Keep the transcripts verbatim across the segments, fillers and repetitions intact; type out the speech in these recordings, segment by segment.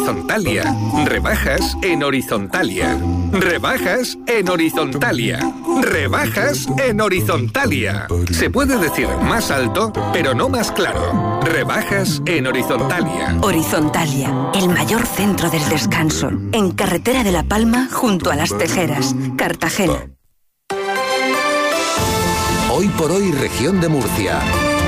Horizontalia. Rebajas en Horizontalia. Rebajas en Horizontalia. Rebajas en Horizontalia. Se puede decir más alto, pero no más claro. Rebajas en Horizontalia. Horizontalia, el mayor centro del descanso. En Carretera de La Palma, junto a Las Tejeras, Cartagena. Hoy por hoy, región de Murcia.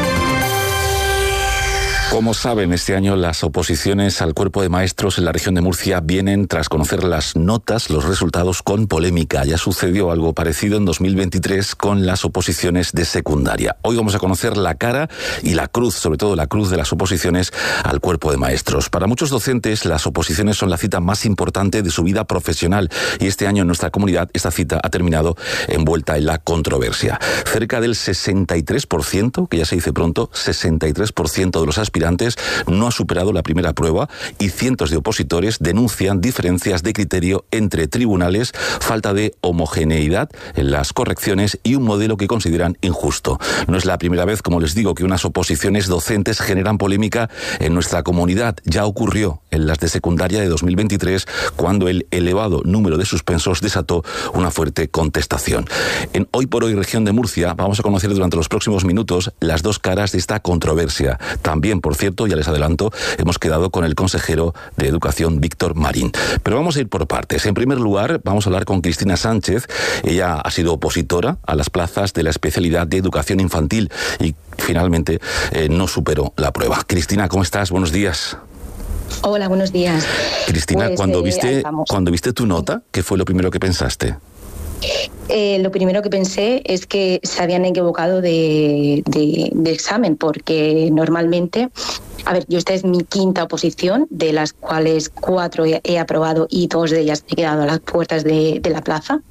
Como saben, este año las oposiciones al cuerpo de maestros en la región de Murcia vienen tras conocer las notas, los resultados, con polémica. Ya sucedió algo parecido en dos mil veintitrés con las oposiciones de secundaria. Hoy vamos a conocer la cara y la cruz, sobre todo la cruz de las oposiciones al cuerpo de maestros. Para muchos docentes, las oposiciones son la cita más importante de su vida profesional y este año en nuestra comunidad esta cita ha terminado envuelta en la controversia. Cerca del sesenta y tres por ciento, que ya se dice pronto, sesenta y tres por ciento de los aspirantes no ha superado la primera prueba y cientos de opositores denuncian diferencias de criterio entre tribunales, falta de homogeneidad en las correcciones y un modelo que consideran injusto. No es la primera vez, como les digo, que unas oposiciones docentes generan polémica en nuestra comunidad. Ya ocurrió en las de secundaria de dos mil veintitrés, cuando el elevado número de suspensos desató una fuerte contestación. En Hoy por Hoy, región de Murcia, vamos a conocer durante los próximos minutos las dos caras de esta controversia. También, por cierto, ya les adelanto, hemos quedado con el consejero de Educación, Víctor Marín. Pero vamos a ir por partes. En primer lugar, vamos a hablar con Cristina Sánchez. Ella ha sido opositora a las plazas de la especialidad de Educación Infantil y finalmente eh, no superó la prueba. Cristina, ¿cómo estás? Buenos días. Hola, buenos días. Cristina, pues, cuando, eh, viste, cuando viste tu nota, ¿qué fue lo primero que pensaste? Eh, lo primero que pensé es que se habían equivocado de, de, de examen, porque normalmente, a ver, yo esta es mi quinta oposición, de las cuales cuatro he, he aprobado y dos de ellas he quedado a las puertas de, de la plaza.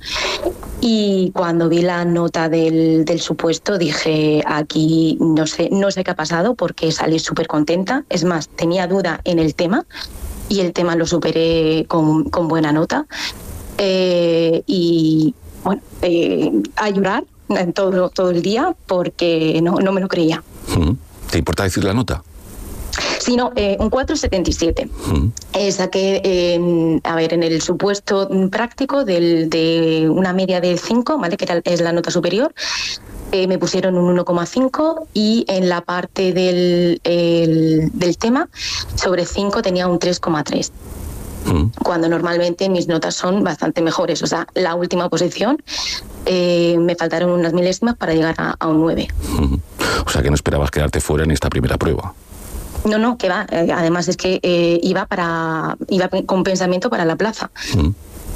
Y cuando vi la nota del, del supuesto dije, aquí no sé, no sé qué ha pasado, porque salí súper contenta. Es más, tenía duda en el tema y el tema lo superé con, con buena nota. Eh, y bueno, eh, a llorar todo, todo el día porque no, no me lo creía. ¿Te importa decir la nota? Sí, no, eh, un cuatro coma setenta y siete. Mm. Eh, saqué, eh, a ver, en el supuesto práctico del, de una media de cinco, ¿vale? Que era, es la nota superior. Eh, me pusieron un uno coma cinco y en la parte del, el, del tema, sobre cinco tenía un tres coma tres. Cuando normalmente mis notas son bastante mejores. O sea, la última posición eh, me faltaron unas milésimas para llegar a, a un nueve. O sea, que no esperabas quedarte fuera en esta primera prueba. No, no, que va. Eh, además es que eh, iba para iba con pensamiento para la plaza. Mm.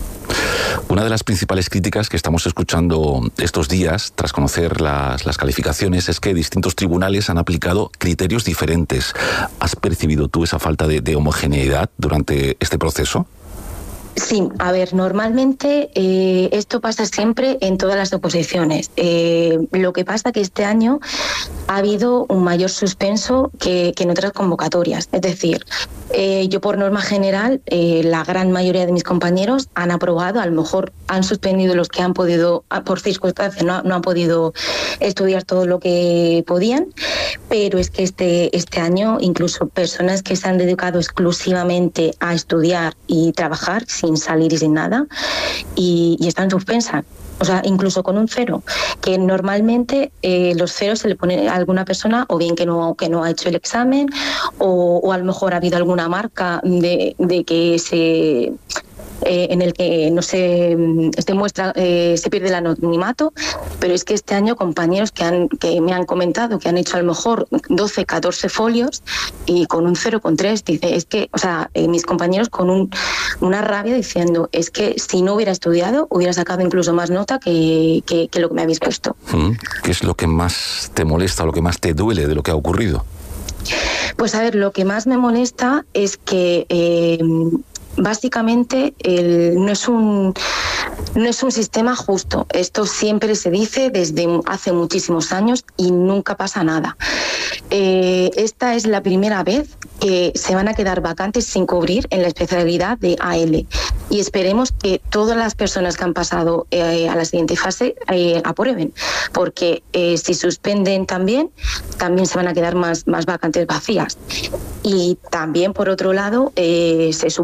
Una de las principales críticas que estamos escuchando estos días, tras conocer las, las calificaciones, es que distintos tribunales han aplicado criterios diferentes. ¿Has percibido tú esa falta de, de homogeneidad durante este proceso? Sí, a ver, normalmente eh, esto pasa siempre en todas las oposiciones. Eh, lo que pasa que este año ha habido un mayor suspenso que, que en otras convocatorias. Es decir, eh, yo por norma general, eh, la gran mayoría de mis compañeros han aprobado, a lo mejor han suspendido los que han podido, por circunstancias, no, no han podido estudiar todo lo que podían, pero es que este, este año incluso personas que se han dedicado exclusivamente a estudiar y trabajar sin salir y sin nada, y, y están suspensas. O sea, incluso con un cero, que normalmente eh, los ceros se le pone a alguna persona o bien que no, que no ha hecho el examen o, o a lo mejor ha habido alguna marca de, de que se... Eh, en el que no se demuestra, eh, se pierde el anonimato, pero es que este año compañeros que han que me han comentado que han hecho a lo mejor doce, catorce folios y con un cero coma tres, dice, es que, o sea, eh, mis compañeros con un, una rabia diciendo, es que si no hubiera estudiado, hubiera sacado incluso más nota que, que, que lo que me habéis puesto. ¿Qué es lo que más te molesta, lo que más te duele de lo que ha ocurrido? Pues a ver, lo que más me molesta es que eh, básicamente el, no es un no es un sistema justo. Esto siempre se dice desde hace muchísimos años y nunca pasa nada. Eh, esta es la primera vez que se van a quedar vacantes sin cubrir en la especialidad de A L y esperemos que todas las personas que han pasado eh, a la siguiente fase eh, aprueben, porque eh, si suspenden también, también se van a quedar más, más vacantes vacías. Y también, por otro lado, eh, se